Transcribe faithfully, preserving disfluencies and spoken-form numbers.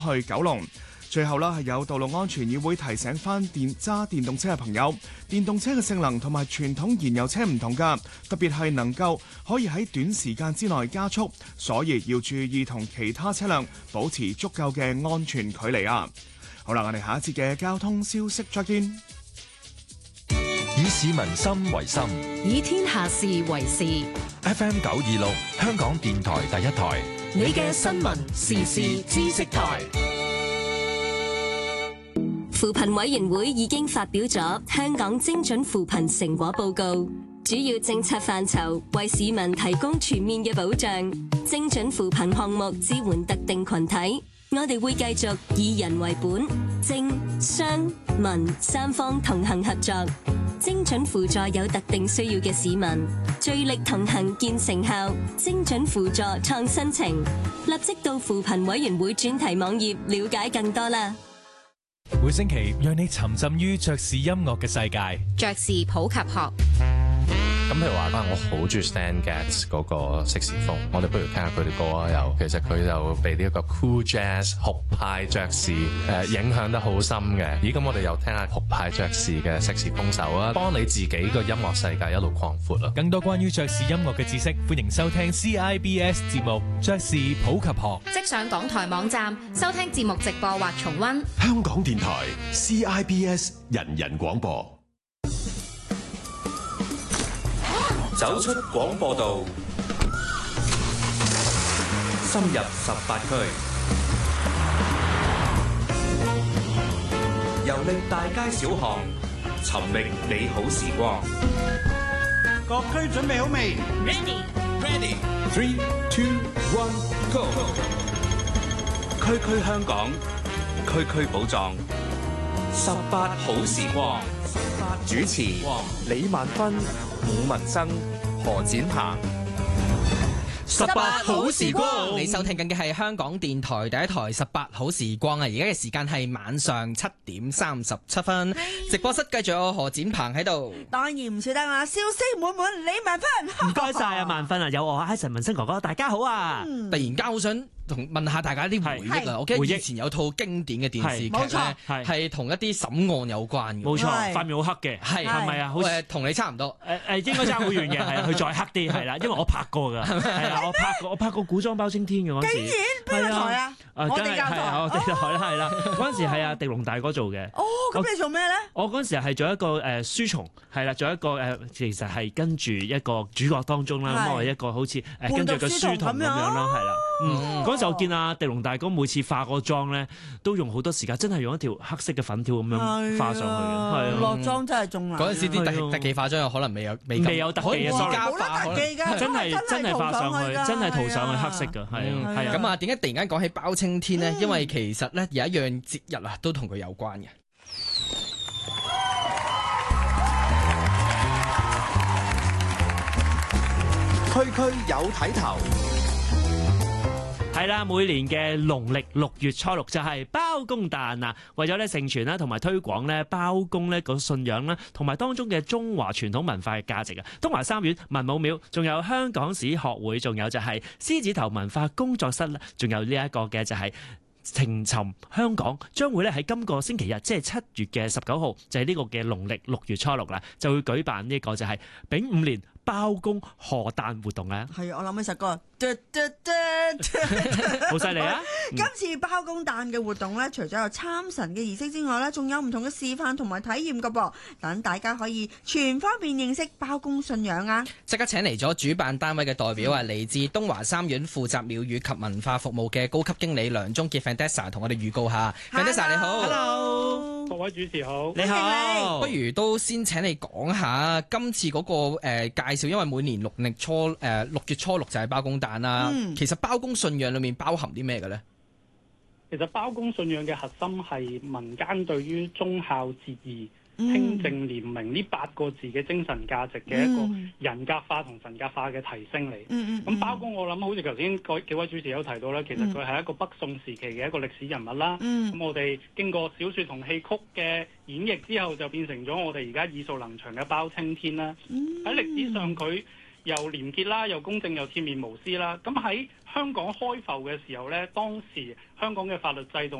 去九龍。最後啦，係有道路安全議會提醒翻電揸電動車嘅朋友，電動車嘅性能同埋傳統燃油車唔同㗎，特別係能夠可以喺短時間之內加速，所以要注意同其他車輛保持足夠嘅安全距離啊！好啦，我哋下一節嘅交通消息再見。 以市民心為心， 以天下事為事。 F M 九二六，香港電台第一台， 你嘅新聞時事知識台。 扶貧委員會已經發表咗香港精準扶貧成果報告，主要政策範疇為市民提供全面嘅保障。精準扶貧項目支援特定群體，我哋會繼續以人為本，政商民三方同行合作，精準輔助有特定需要嘅市民，聚力同行見成效。精準輔助創新程，立即到扶貧委員會專題網頁了解更多啦。 每星期讓你沉浸於爵士音樂嘅世界， 爵士普及學。 咁譬如話啦，我好中意 Stan Getz 嗰個色士風，我哋不如聽下佢啲歌啊。又其實佢就被呢一個 cool jazz 酷派爵士誒影響得好深嘅。咦，咁我哋又聽下酷派爵士嘅色士風手啊，幫你自己個音樂世界一路擴闊啊！ 更多關於爵士音樂嘅知識，歡迎收聽 C I B S 節目《爵士普及學》。 即上港台網站收聽節目直播或重溫。 香港電台 C I B S 人人廣播。 走出廣播道，深入十八區，遊歷大街小巷，尋覓美好時光。 各區準備好未 ？Ready, ready. Three, two, one, go. 區區香港，區區寶藏，十八好時光。主持李萬芬、伍文生、何展鵬。 十八好時光，你收聽緊嘅係香港電台第一台十八好時光啊！而家嘅時間係晚上七點三十七分，直播室繼續有何展鵬喺度。 當然唔少得啦，笑聲滿滿，李萬芬。 唔該晒啊，萬芬啊，有我啊，陳文生哥哥，大家好啊！ 嗯、 突然間好想同問下大家啲回憶啊！我記得以前有套經典嘅電視劇咧，係同一啲審案有關嘅。 冇錯，塊面好黑嘅，係係咪啊？好誒，同你差唔多。 誒誒，應該差好遠嘅，係啊，佢再黑啲，係啦，因為我拍過㗎，係啊，我拍過，我拍過古裝包青天嘅嗰陣時。 竟然邊個台啊？ 我哋教台，我哋台啦，係啦。嗰陣時係啊，狄龍大哥做嘅。 哦，咁你做咩咧？ 我嗰陣時係做一個誒書蟲，係啦，做一個誒，其實係跟住一個主角當中啦，咁我係一個好似誒跟住個書童咁樣咯，係啦。嗯，嗰陣時我見阿狄龍大哥每次化個妝咧，都用好多時間，真係用一條黑色嘅粉條咁樣化上去嘅，係啊， 落妝真係仲難。 嗰陣時啲特特技化妝有可能未有未未有特技啊， 冇得特技㗎， 真係真係化上去，真係塗上去黑色㗎，係啊，係啊。 咁啊，點解突然間講起包青天咧？因為其實咧有一樣節日啊，都同佢有關嘅。 區區有睇頭。 係啦，每年嘅農曆六月初六就係包公誕啊！為咗咧承傳啦，同埋推廣咧包公呢個信仰啦，同埋當中嘅中華傳統文化嘅價值啊！東華三院文武廟，仲有香港史學會，仲有就係獅子頭文化工作室啦，仲有呢一個嘅就係情尋香港，將會咧喺今個星期日，即係七月嘅十九號，就係呢個嘅農曆六月初六啦，就會舉辦呢個就係丙午年包公賀誕活動啦。 係，我諗起首歌。 好犀利啊！ 今次包公誕嘅活動咧，除咗有參神嘅儀式之外咧，仲有唔同嘅示範同埋體驗噶噃，等大家可以全方面認識包公信仰啊！ 即刻請嚟咗主辦單位嘅代表啊，嚟自東華三院負責廟宇及文化服務嘅高級經理梁宗傑 Fandessa 同我哋預告下。Fandessa 你好 ，Hello，各位主持好， 你好。 不如都先請你講下今次嗰個誒介紹，因為每年六曆初誒六月初六就係包公誕啦。嗯、其實包公信仰裏面包含啲咩嘅咧？ 其實包公信仰嘅核心係民間對於忠孝節義、清正廉明呢八個字嘅精神價值嘅一個人格化同神格化嘅提升嚟。咁、嗯嗯、包公我諗好似頭先幾位主持有提到咧，其實佢係一個北宋時期嘅一個歷史人物啦。咁、嗯、我哋經過小說同戲曲嘅演繹之後，就變成咗我哋而家耳熟能詳嘅包青天啦。喺歷史上佢又廉潔啦，又公正，又鐵面無私啦。咁喺香港開埠嘅時候呢，當時香港嘅法律制度